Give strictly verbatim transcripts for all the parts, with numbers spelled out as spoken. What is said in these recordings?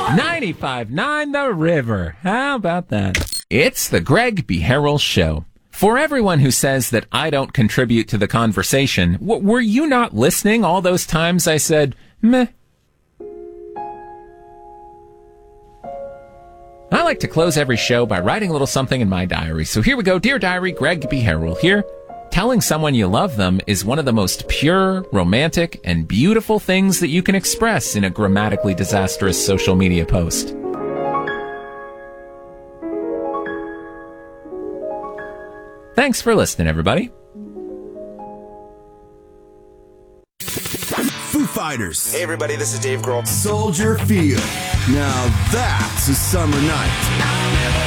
ninety-five point nine The River. How about that? It's the Greg B. Harrell Show. For everyone who says that I don't contribute to the conversation, w- were you not listening all those times I said, meh? I like to close every show by writing a little something in my diary. So here we go. Dear Diary, Greg B. Harrell here. Telling someone you love them is one of the most pure, romantic, and beautiful things that you can express in a grammatically disastrous social media post. Thanks for listening, everybody. Foo Fighters. Hey, everybody, this is Dave Grohl. Soldier Field. Now that's a summer night.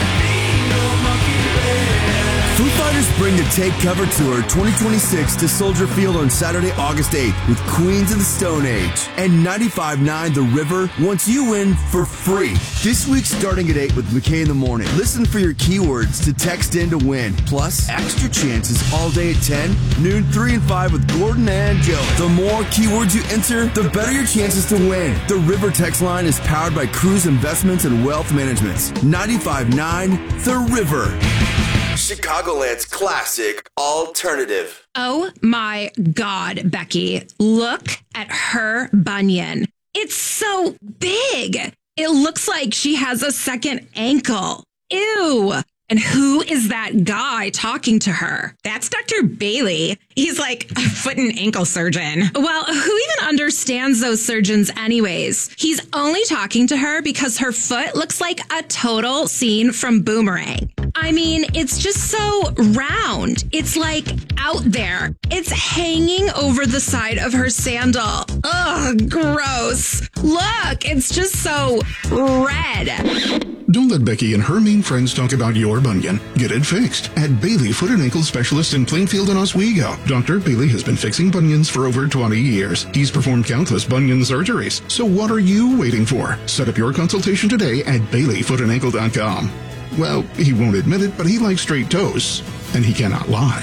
Foo Fighters bring the Take Cover Tour twenty twenty-six to Soldier Field on Saturday, August eighth with Queens of the Stone Age. And ninety-five point nine The River wants you in for free. This week starting at eight with McKay in the Morning. Listen for your keywords to text in to win. Plus, extra chances all day at ten, noon, three, and five with Gordon and Joey. The more keywords you enter, the better your chances to win. The River text line is powered by Cruise Investments and Wealth Management. ninety-five point nine The River. Chicagoland's classic alternative. Oh my God, Becky. Look at her bunion. It's so big. It looks like she has a second ankle. Ew. And who is that guy talking to her? That's Doctor Bailey. He's like a foot and ankle surgeon. Well, who even understands those surgeons anyways? He's only talking to her because her foot looks like a total scene from Boomerang. I mean, it's just so round. It's like out there. It's hanging over the side of her sandal. Ugh, gross. Look, it's just so red. Don't let Becky and her mean friends talk about your bunion. Get it fixed at Bailey Foot and Ankle Specialist in Plainfield and Oswego. Doctor Bailey has been fixing bunions for over twenty years. He's performed countless bunion surgeries. So what are you waiting for? Set up your consultation today at Bailey Foot and Ankle dot com. Well, he won't admit it, but he likes straight toes, and he cannot lie.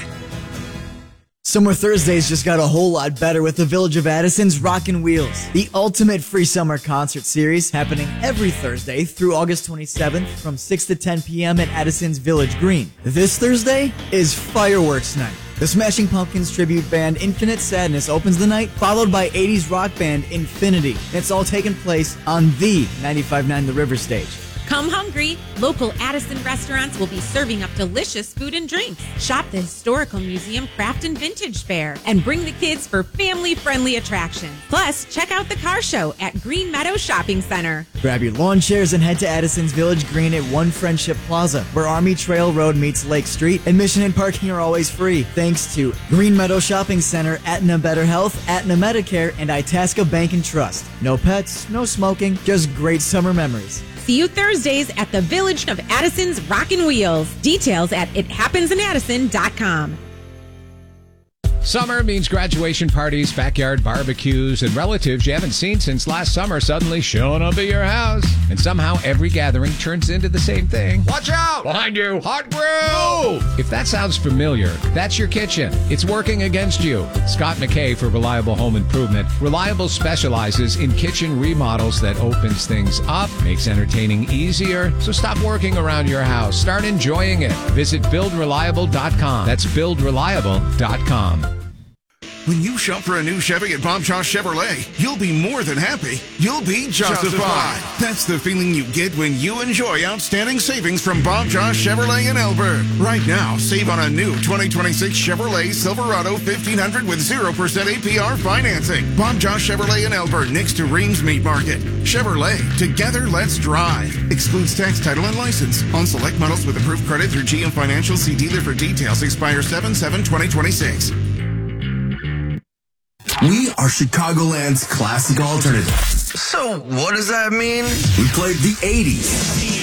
Summer Thursdays just got a whole lot better with the Village of Addison's Rockin' Wheels, the ultimate free summer concert series happening every Thursday through August twenty-seventh from six to ten p.m. at Addison's Village Green. This Thursday is Fireworks Night. The Smashing Pumpkins tribute band Infinite Sadness opens the night, followed by eighties rock band Infinity. It's all taking place on the ninety-five point nine The River stage. Come hungry. Local Addison restaurants will be serving up delicious food and drinks. Shop the Historical Museum Craft and Vintage Fair and bring the kids for family-friendly attractions. Plus, check out the car show at Green Meadow Shopping Center. Grab your lawn chairs and head to Addison's Village Green at One Friendship Plaza, where Army Trail Road meets Lake Street. Admission and parking are always free, thanks to Green Meadow Shopping Center, Aetna Better Health, Aetna Medicare, and Itasca Bank and Trust. No pets, no smoking, just great summer memories. See you Thursdays at the Village of Addison's Rockin' Wheels. Details at it happens in addison dot com. Summer means graduation parties, backyard barbecues, and relatives you haven't seen since last summer suddenly showing up at your house. And somehow every gathering turns into the same thing. Watch out! Behind you! Hot grill! If that sounds familiar, that's your kitchen. It's working against you. Scott McKay for Reliable Home Improvement. Reliable specializes in kitchen remodels that opens things up, makes entertaining easier. So stop working around your house. Start enjoying it. Visit build reliable dot com. That's build reliable dot com. When you shop for a new Chevy at Bob Josh Chevrolet, you'll be more than happy. You'll be justified. justified. That's the feeling you get when you enjoy outstanding savings from Bob Josh Chevrolet in Elbert. Right now, save on a new twenty twenty-six Chevrolet Silverado fifteen hundred with zero percent A P R financing. Bob Josh Chevrolet in Elbert next to Reams Meat Market. Chevrolet, together let's drive. Excludes tax, title, and license. On select models with approved credit through G M Financial. See dealer for details. Expire seven seven twenty twenty-six. We are Chicagoland's classic alternative. So, what does that mean? We played the eighties.